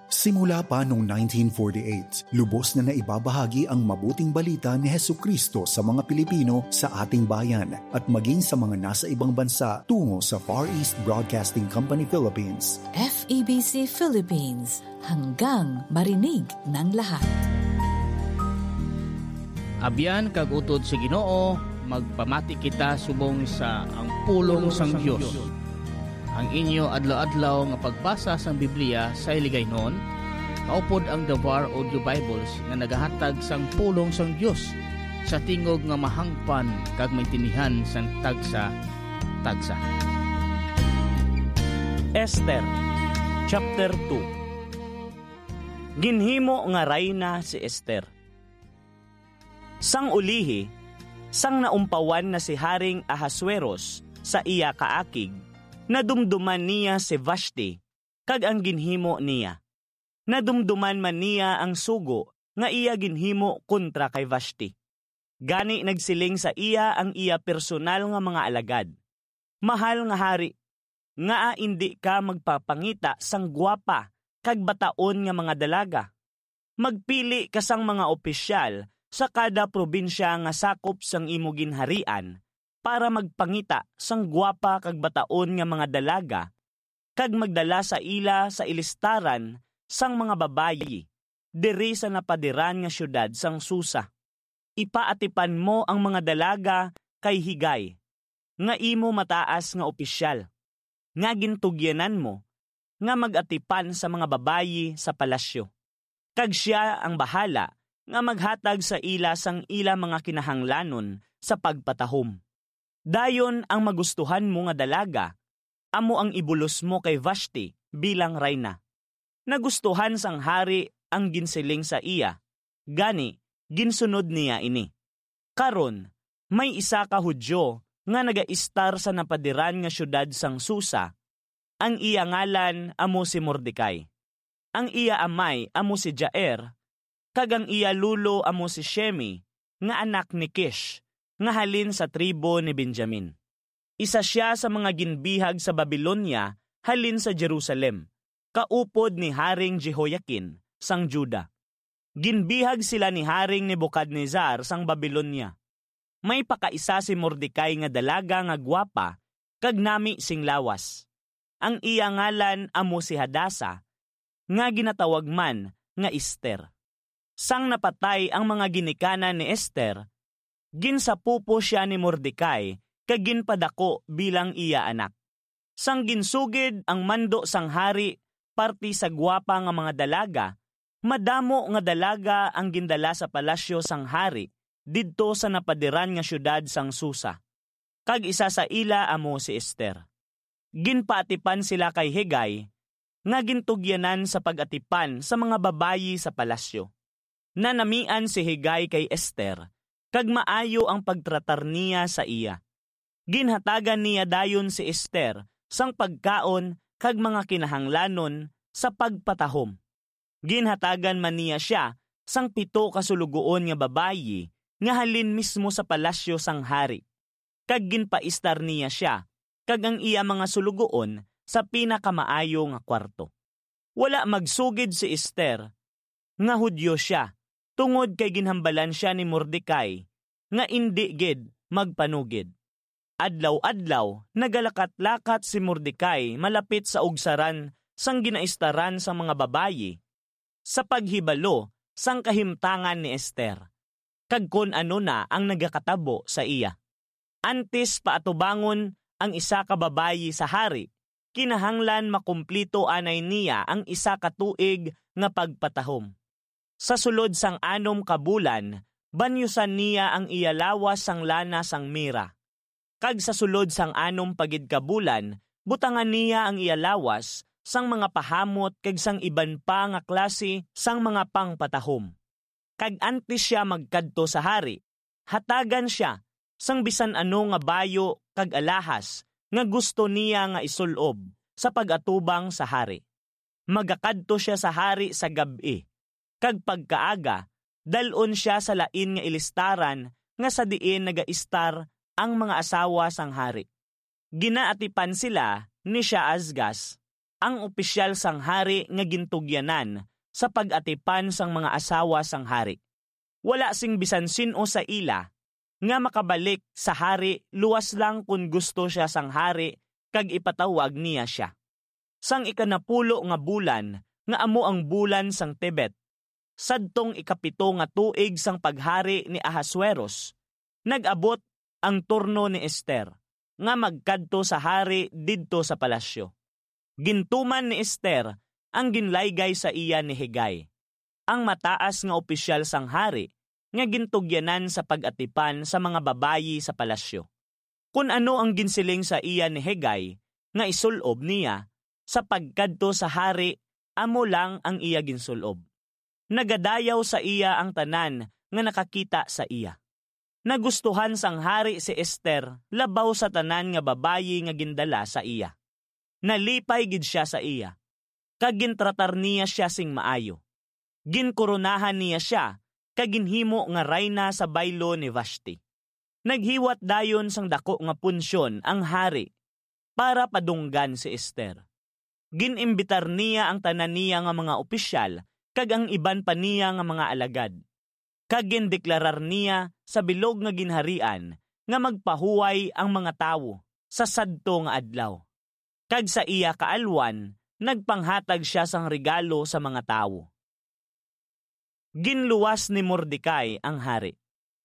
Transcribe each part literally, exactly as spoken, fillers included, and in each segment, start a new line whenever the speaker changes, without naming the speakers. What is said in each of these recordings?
Simula pa noong nineteen forty-eight, lubos na naibabahagi ang mabuting balita ni Hesukristo sa mga Pilipino sa ating bayan at maging sa mga nasa ibang bansa tungo sa Far East Broadcasting Company Philippines.
F E B C Philippines, hanggang marinig ng lahat.
Abyan kag utod sa Ginoo, magpamati kita subong sa ang pulong sang Dios. Ang inyo adlaw-adlaw nga pagbasa sang Biblia sa iligaynon, maupod ang The Var Audio Bibles nga nagahatag sang pulong sang Dios sa tingog nga mahangpan kag maintinihan sang tagsa-tagsa.
Esther, chapter two. Ginhimo nga rayna si Esther. Sang ulihi, sang naumpawan na si Haring Ahasueros sa iya kaakig, nadumduman niya si Vashti, kag ang ginhimo niya. Nadumduman man niya ang sugo, nga iya ginhimo kontra kay Vashti. Gani nagsiling sa iya ang iya personal nga mga alagad. Mahal nga hari, nga indi ka magpapangita sang gwapa, kag bataon nga mga dalaga. Magpili ka sang mga opisyal sa kada probinsya nga sakop sang imo ginharian, para magpangita sang gwapa kag bataon nga mga dalaga, kag magdala sa ila sa ilistaran sang mga babayi, diri sa napadiran nga syudad sang Susa. Ipaatipan mo ang mga dalaga kay Higay, nga imo mataas nga opisyal, nga gintugyanan mo, nga magatipan sa mga babayi sa palasyo. Kag siya ang bahala, nga maghatag sa ila sang ila mga kinahanglanon sa pagpatahom. Dayon ang magustuhan mo nga dalaga, amo ang ibulos mo kay Vashti bilang rayna. Nagustuhan sang hari ang ginsiling sa iya, gani ginsunod niya ini. Karon, may isa ka Hudyo nga nagaistar sa napadiran nga syudad sang Susa, ang iya ngalan amo si Mordecai. Ang iya amay amo si Jair, kag ang iya lulo amo si Shemi, nga anak ni Kish, nga halin sa tribo ni Benjamin. Isa siya sa mga ginbihag sa Babylonia halin sa Jerusalem, kaupod ni Haring Jehoiakin sang Juda. Ginbihag sila ni Haring Nebukadnezar sang Babylonia. May pakaisa si Mordecai nga dalaga nga gwapa, kag nami sing lawas. Ang iya ngalan amo si Hadasa, nga ginatawag man nga Esther. Sang napatay ang mga ginikanan ni Esther, ginsapupo siya ni Mordecai kag ginpadako bilang iya anak. Sang ginsugid ang mando sang hari parti sa gwapa nga mga dalaga, madamo nga dalaga ang gindala sa palasyo sang hari didto sa napadiran nga syudad sang Susa. Kag isa sa ila amo si Esther. Ginpaatipan sila kay Higay, nga gintugyanan sa pag-atipan sa mga babayi sa palasyo. Nanamian si Higay kay Esther, kag maayo ang pagtratar niya sa iya. Ginhatagan niya dayon si Esther sang pagkaon kag mga kinahanglanon sa pagpatahom. Ginhatagan man niya siya sang pito kasulugoon nga babayi nga halin mismo sa palasyo sang hari. Kag ginpaistar niya siya, kag ang iya mga sulugoon sa pinakamaayo nga kwarto. Wala magsugid si Esther, nga Hudyo siya, tungod kay ginhambalan siya ni Mordecai, nga indi gid magpanugid. Adlaw-adlaw, nagalakat-lakat si Mordecai malapit sa ugsaran sang ginaistaran sa mga babayi, sa paghibalo sang kahimtangan ni Esther, kag kun ano na ang nagakatabo sa iya. Antes paatubangon ang isa ka babayi sa hari, kinahanglan makumplito anay niya ang isa ka tuig nga pagpatahom. Sa sulod sang anom ka bulan, banyusan niya ang iyalawas sang lana sang mira. Kag sa sulod sang anom pagid ka bulan, butangan niya ang iyalawas sang mga pahamot kag sang iban pa nga klase sang mga pangpatahom. Kag antes siya magkadto sa hari, hatagan siya sang bisan ano nga bayo kag alahas nga gusto niya nga isulob sa pag-atubang sa hari. Magakadto siya sa hari sa gabi, kag pagkaaga, dalon siya sa lain nga ilistaran nga sa diin nagaistar ang mga asawa sang hari. Ginaatipan sila ni Shaazgaz, ang opisyal sang hari nga gintugyanan sa pag-atipan sang mga asawa sang hari. Wala sing bisan sino sa ila nga makabalik sa hari luwas lang kung gusto siya sang hari kag ipatawag niya siya. Sang ikanapulo nga bulan nga amo ang bulan sang Tebet, sadtong ikapito nga tuig sang paghari ni Ahasueros, nag-abot ang turno ni Esther nga magkadto sa hari didto sa palasyo. Gintuman ni Esther ang ginlaygay sa iya ni Hegay, ang mataas nga opisyal sang hari nga gintugyanan sa pag-atipan sa mga babayi sa palasyo. Kung ano ang ginsiling sa iya ni Hegay nga isulob niya sa pagkadto sa hari, amo lang ang iya ginsulob. Nagadayaw sa iya ang tanan nga nakakita sa iya. Nagustuhan sang hari si Esther labaw sa tanan nga babayi nga gindala sa iya. Nalipay gid siya sa iya. Kag gintratar niya siya sing maayo. Ginkoronahan niya siya kag ginhimo nga rayna sa baylo ni Vashti. Naghiwat dayon sang dako nga punsyon ang hari para padunggan si Esther. Ginimbitar niya ang tanan niya nga mga opisyal kag ang iban pa niya nga mga alagad. Kag gindeklarar niya sa bilog nga ginharian nga magpahuway ang mga tawo sa sadto nga adlaw. Kag sa iya kaalwan, nagpanghatag siya sang regalo sa mga tawo. Ginluwas ni Mordecai ang hari.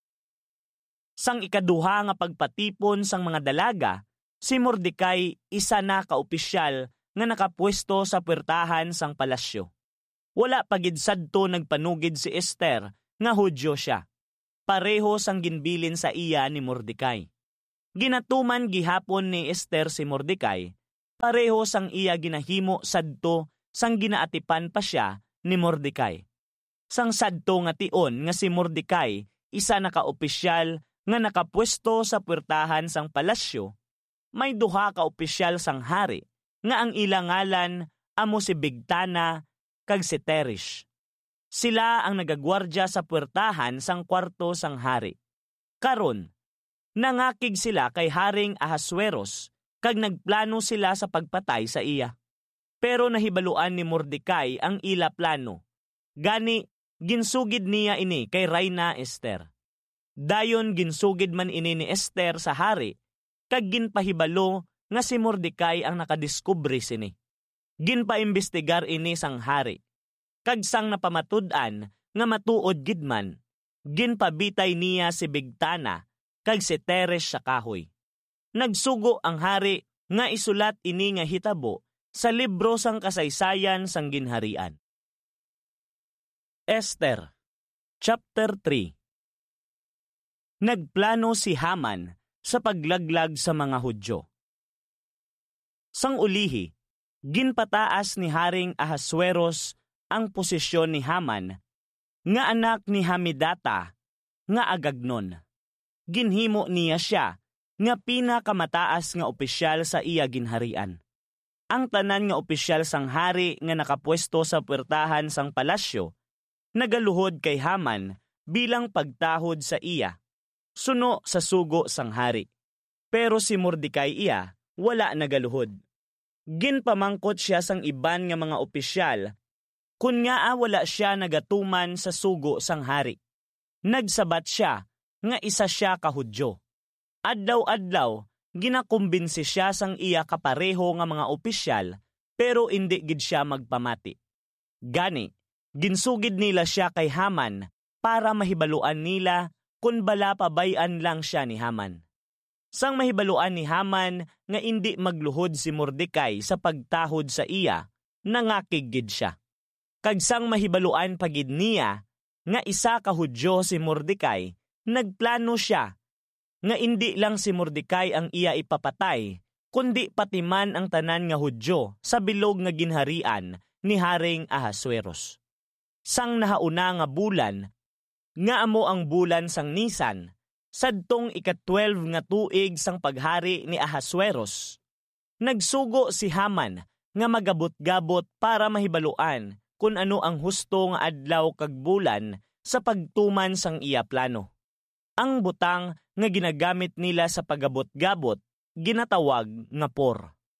Sang ikaduha nga pagpatipon sang mga dalaga, si Mordecai isa na kaopisyal nga nakapwesto sa puwertahan sang palasyo. Wala pagid sadto nagpanugid si Esther nga Hudyo siya. Pareho sang ginbilin sa iya ni Mordecai. Ginatuman gihapon ni Esther si Mordecai, pareho sang iya ginahimo sadto sang ginaatipan pa siya ni Mordecai. Sang sadto nga tion nga si Mordecai isa na kaopisyal nga nakapwesto sa puwertahan sang palasyo, may duha ka opisyal sang hari nga ang ilang ngalan amo si Bigtana kag si Teresh. Sila ang nagagwardya sa puwertahan sang kwarto sang hari. Karon, nangakig sila kay Haring Ahasueros kag nagplano sila sa pagpatay sa iya. Pero nahibaluan ni Mordecai ang ila plano. Gani, ginsugid niya ini kay Rayna Esther. Dayon ginsugid man ini ni Esther sa hari, kag ginpahibalo nga si Mordecai ang nakadiskubre sini. Ginpaimbestigar ini sang hari. Kag sang napamatud-an nga matuod gidman, ginpabitay niya si Bigtana kag si Teresh sa kahoy. Nagsugo ang hari nga isulat ini nga hitabo sa libro sang kasaysayan sang ginharian. Esther, chapter three. Nagplano si Haman sa paglaglag sa mga Hudyo. Sang ulihi, ginpataas ni Haring Ahasueros ang posisyon ni Haman, nga anak ni Hamidata, nga Agagnon. Ginhimo niya siya, nga pinakamataas nga opisyal sa iya ginharian. Ang tanan nga opisyal sang hari nga nakapwesto sa puwertahan sang palasyo, nagaluhod kay Haman bilang pagtahod sa iya, suno sa sugo sang hari. Pero si Mordecai iya, wala nagaluhod. Ginpamangkot siya sang iban nga mga opisyal, kun nga wala siya nagatuman sa sugo sang hari. Nagsabat siya nga isa siya ka Hudyo. Adlaw-adlaw, ginakumbinsi siya sang iya kapareho nga mga opisyal, pero indi gid siya magpamati. Gani, ginsugid nila siya kay Haman para mahibaluan nila kun bala pabayan lang siya ni Haman. Sang mahibaluan ni Haman nga indi magluhod si Mordecai sa pagtahod sa iya, nangakig gid siya. Kag sang mahibaluan pagid niya nga isa ka Hudyo si Mordecai, nagplano siya nga indi lang si Mordecai ang iya ipapatay, kundi pati man ang tanan nga Hudyo sa bilog nga ginharian ni Haring Ahasueros. Sang nahauna nga bulan, nga amo ang bulan sang Nisan, sadtong ikatwelve nga tuig sang paghari ni Ahasueros, nagsugo si Haman nga magabot-gabot para mahibaluan kung ano ang husto nga adlaw kag bulan sa pagtuman sang iya plano. Ang butang nga ginagamit nila sa pagabot-gabot ginatawag nga por.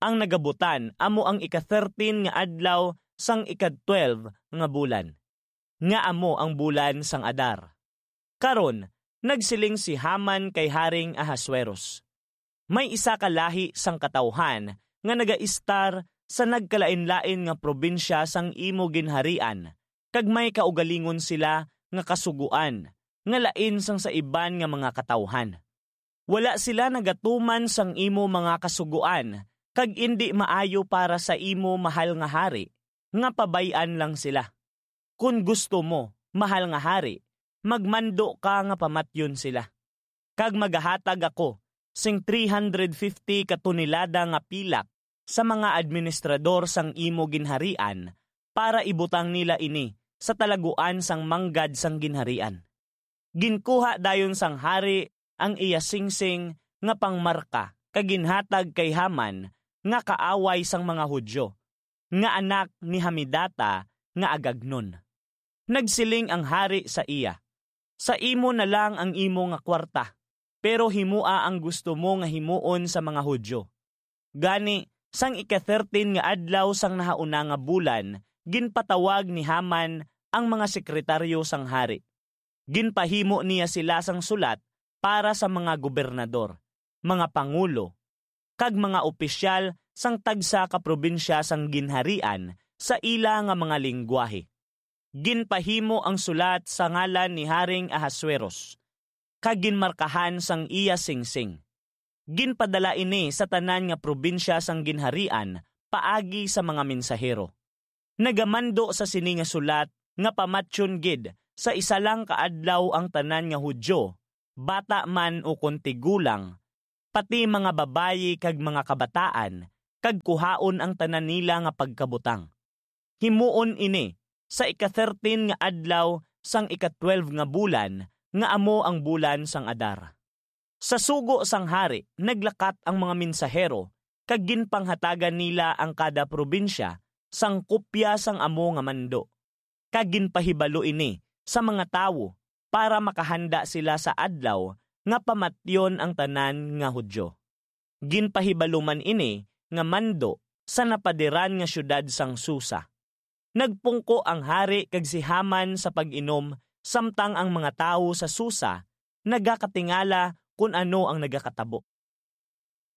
Ang nagabutan amo ang ika-thirteen nga adlaw sang ika-twelve nga bulan. Nga amo ang bulan sang Adar. Karon, nagsiling si Haman kay Haring Ahasuerus. May isa ka lahi sang katawhan nga naga-istar sa nagkalain-lain nga probinsya sang imo ginharian, kag may kaugalingon sila nga kasuguan, nga lain sang sa iban nga mga katawhan. Wala sila nagatuman sang imo mga kasuguan, kag indi maayo para sa imo mahal nga hari, nga pabayan lang sila. Kung gusto mo, mahal nga hari, magmando ka nga pamatyon sila. Kag magahatag ako sing three hundred fifty katunilada nga pilak sa mga administrador sang imo ginharian para ibutang nila ini sa talaguan sang manggad sang ginharian. Ginkuha dayon sang hari ang iya singsing nga pangmarka kaginhatag kay Haman nga kaaway sang mga Hudyo, nga anak ni Hamidata nga agagnon. Nagsiling ang hari sa iya, sa imo na lang ang imo nga kwarta, pero himua ang gusto mo nga himuon sa mga Hudyo. Gani, sang ika-thirteen nga adlaw sang nahauna nga bulan, ginpatawag ni Haman ang mga sekretaryo sang hari. Ginpahimo niya sila sang sulat para sa mga gobernador, mga pangulo, kag mga opisyal sang tagsa ka probinsya sang ginharian sa ila nga mga lingwahe. Ginpahimo ang sulat sa ngalan ni Haring Ahasuerus, kag ginmarkahan sang iya singsing. Ginpadala ini sa tanan nga probinsya sang ginharian paagi sa mga mensahero. Nagamando sa sini nga sulat nga pamatyon gid sa isa lang kaadlaw ang tanan nga Hudyo, bata man o kontigulang, pati mga babayi kag mga kabataan, kag kuhaon ang tanan nila nga pagkabutang. Himuon ini sa ika-thirteen nga adlaw sang ika-twelve nga bulan nga amo ang bulan sang Adar. Sa sugo sang hari, naglakat ang mga mensahero kag ginpanghatagan nila ang kada probinsya sang kopya sang amo nga mando. Kag ginpahibalo ini sa mga tawo para makahanda sila sa adlaw nga pamatyon ang tanan nga Hudyo. Ginpahibalo man ini nga mando sa napadiran nga syudad sang Susa. Nagpungko ang hari kag si Haman sa pag-inom samtang ang mga tawo sa Susa nagakatingala kung ano ang nagakatabo.